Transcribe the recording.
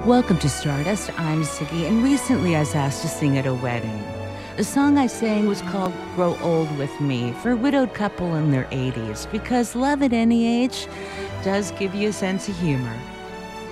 Welcome to Stardust. I'm Siggy, and recently I was asked to sing at a wedding. The song I sang was called Grow Old With Me for a widowed couple in their 80s, because love at any age does give you a sense of humor.